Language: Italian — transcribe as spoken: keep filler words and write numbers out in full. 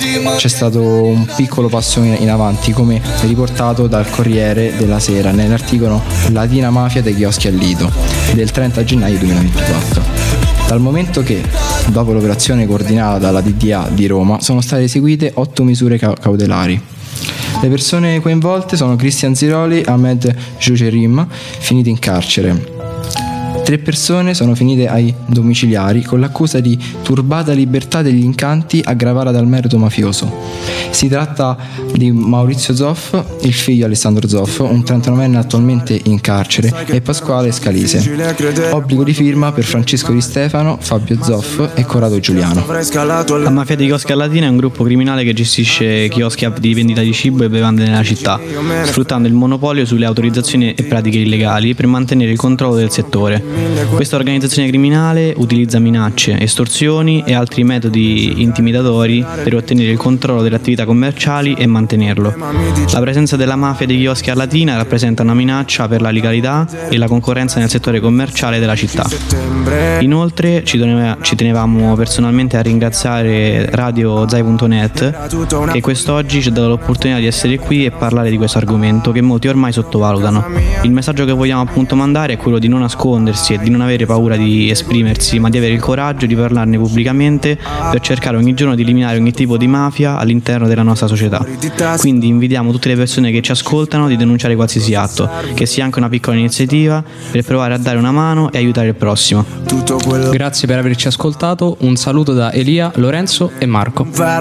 c'è stato un piccolo passo in avanti, come riportato dal Corriere della Sera nell'articolo Latina Mafia dei chioschi al Lido del trenta gennaio duemilaventiquattro. Dal momento che, dopo l'operazione coordinata dalla D D A di Roma, sono state eseguite otto misure ca- cautelari. Le persone coinvolte sono Cristian Ziroli e Ahmed Jocerim, finiti in carcere. Tre persone sono finite ai domiciliari con l'accusa di turbata libertà degli incanti aggravata dal merito mafioso. Si tratta di Maurizio Zoff, il figlio Alessandro Zoff, un trentanovenne attualmente in carcere, e Pasquale Scalise. Obbligo di firma per Francesco Di Stefano, Fabio Zoff e Corrado Giuliano. La mafia dei chioschi a Latina è un gruppo criminale che gestisce chioschi di vendita di cibo e bevande nella città, sfruttando il monopolio sulle autorizzazioni e pratiche illegali per mantenere il controllo del settore. Questa organizzazione criminale utilizza minacce, estorsioni e altri metodi intimidatori per ottenere il controllo delle attività commerciali e mantenerlo. La presenza della mafia dei chioschi a Latina rappresenta una minaccia per la legalità e la concorrenza nel settore commerciale della città. Inoltre ci, teneva, ci tenevamo personalmente a ringraziare Radio Zai punto net, che quest'oggi ci ha dato l'opportunità di essere qui e parlare di questo argomento che molti ormai sottovalutano. Il messaggio che vogliamo appunto mandare è quello di non nascondersi e di non avere paura di esprimersi, ma di avere il coraggio di parlarne pubblicamente per cercare ogni giorno di eliminare ogni tipo di mafia all'interno della nostra società. Quindi invitiamo tutte le persone che ci ascoltano di denunciare qualsiasi atto, che sia anche una piccola iniziativa, per provare a dare una mano e aiutare il prossimo. Grazie per averci ascoltato, un saluto da Elia, Lorenzo e Marco.